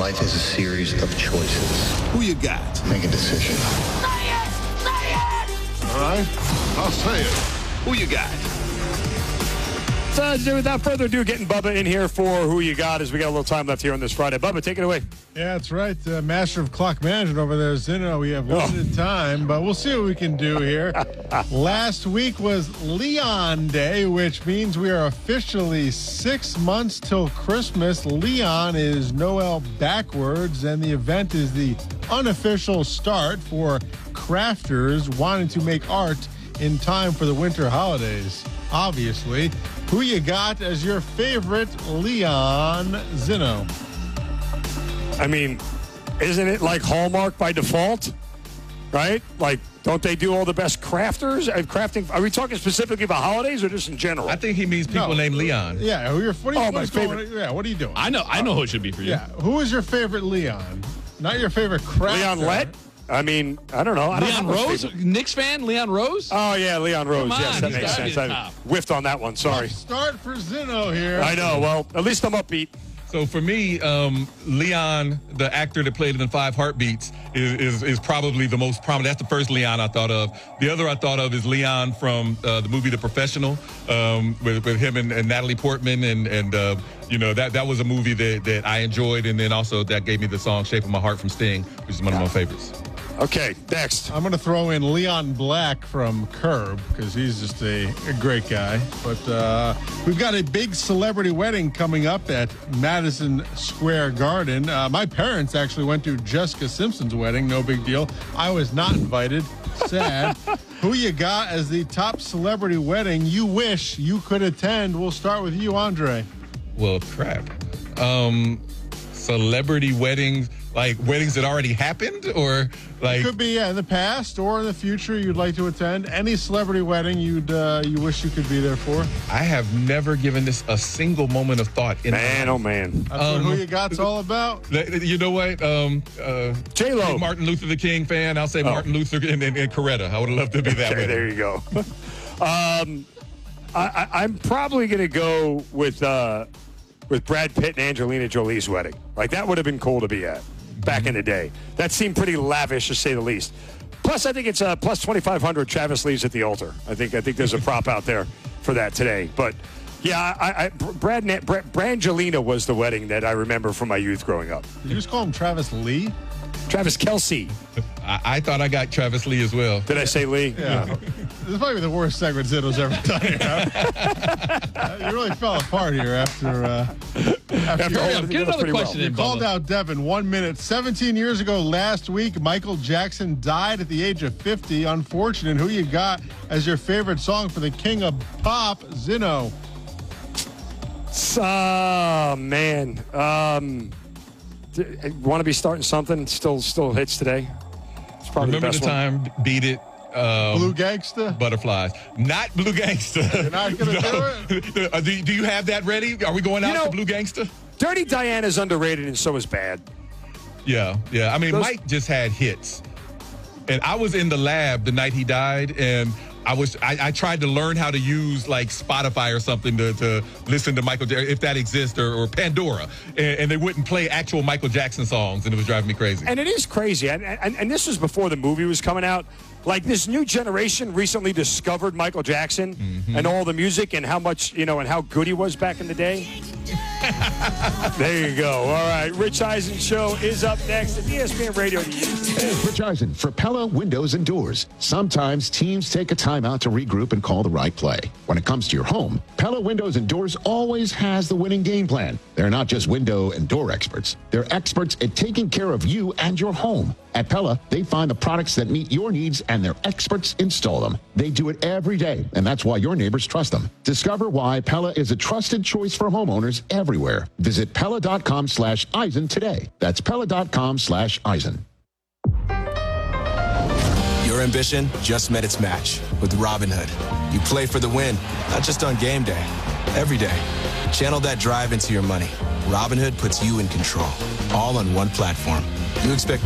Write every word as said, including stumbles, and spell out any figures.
Life is a series of choices. Who you got? Make a decision. Say it! Say it! All right, I'll say it. Who you got? So, without further ado, getting Bubba in here for Who You Got as we got a little time left here on this Friday. Bubba, take it away. Yeah, that's right. Uh, master of clock management over there, Zeno. We have limited oh. time, but we'll see what we can do here. Last week was Leon Day, which means we are officially six months till Christmas. Leon is Noel backwards, and the event is the unofficial start for crafters wanting to make art in time for the winter holidays. Obviously, who you got as your favorite Leon Zeno? I mean, isn't it like Hallmark by default? Right? Like, don't they do all the best crafters? Uh, crafting? Are we talking specifically about holidays or just in general? I think he means people No. named Leon. Yeah, who are, what are you, Oh, my what's going- favorite. Yeah, what are you doing? I know. I know who it should be for you. Yeah, who is your favorite Leon? Not your favorite crafter. Leon Lett? I mean, I don't know. I don't Leon have a Rose, favorite. Knicks fan. Leon Rose. Oh, yeah, Leon Rose. Come on, yes, that he's makes gotta be sense. the I top. whiffed on that one. Sorry. Start for Zeno here. I know. Well, at least I'm upbeat. So for me, um, Leon, the actor that played in the Five Heartbeats, is, is is probably the most prominent. That's the first Leon I thought of. The other I thought of is Leon from uh, the movie The Professional, um, with, with him and, and Natalie Portman, and and uh, you know that that was a movie that that I enjoyed, and then also that gave me the song "Shape of My Heart" from Sting, which is one of my favorites. Okay, next. I'm going to throw in Leon Black from Curb because he's just a, a great guy. But uh, we've got a big celebrity wedding coming up at Madison Square Garden. Uh, my parents actually went to Jessica Simpson's wedding. No big deal. I was not invited. Sad. Who you got as the top celebrity wedding you wish you could attend? We'll start with you, Andre. Well, crap. Um, celebrity weddings, like weddings that already happened, or like Could be yeah, in the past or in the future you'd like to attend. Any celebrity wedding you'd uh, you wish you could be there for. I have never given this a single moment of thought. In Man, oh, man. That's what Who You Got's all about. You know what? Um, uh, J-Lo. Martin Luther the King fan. I'll say Oh. Martin Luther and, and, and Coretta. I would love to be that Okay, way. there you go. um, I, I, I'm probably going to go with uh, with Brad Pitt and Angelina Jolie's wedding. Like, that would have been cool to be at back in the day. That seemed pretty lavish, to say the least. Plus, I think it's uh, plus twenty-five hundred Travis leaves at the altar. I think I think there's a prop out there for that today. But, yeah, I, I, Brad, Brad Brangelina was the wedding that I remember from my youth growing up. Did you just call him Travis Lee? Travis Kelce. I, I thought I got Travis Lee as well. Did I say Lee? Yeah. This is probably the worst segment Zito's ever done here. uh, you really fell apart here after uh, after, After you, all Yeah, of it, get that's another pretty question well. in, you called Bubba. out Devin. One minute. seventeen years ago last week, Michael Jackson died at the age of fifty. Unfortunate. Who you got as your favorite song for the king of pop, Zeno? Oh, man. Um, want to be starting something? Still, still hits today. It's probably Remember the the best one. time? Beat It. Um, Blue Gangsta? Butterflies. Not Blue Gangsta. You're not gonna do it? Uh, do, do you have that ready? Are we going out You know- to Blue Gangsta? Dirty Diana's underrated, and so is Bad. Yeah, yeah. I mean, Those- Mike just had hits. And I was in the lab the night he died, and I was I, I tried to learn how to use like Spotify or something to, to listen to Michael Jackson, if that exists, or, or Pandora, and, and they wouldn't play actual Michael Jackson songs, and it was driving me crazy. And it is crazy. And, and, and this was before the movie was coming out. Like, this new generation recently discovered Michael Jackson Mm-hmm. and all the music and how much, you know, and how good he was back in the day. There you go. All right. Rich Eisen Show is up next at E S P N Radio. Rich Eisen for Pella Windows and Doors. Sometimes teams take a timeout to regroup and call the right play. When it comes to your home, Pella Windows and Doors always has the winning game plan. They're not just window and door experts. They're experts at taking care of you and your home. At Pella, they find the products that meet your needs and their experts install them. They do it every day, and that's why your neighbors trust them. Discover why Pella is a trusted choice for homeowners everywhere. Visit Pella.com slash Eisen today. That's Pella.com slash Eisen. Your ambition just met its match with Robinhood. You play for the win, not just on game day, every day. Channel that drive into your money. Robinhood puts you in control, all on one platform. You expect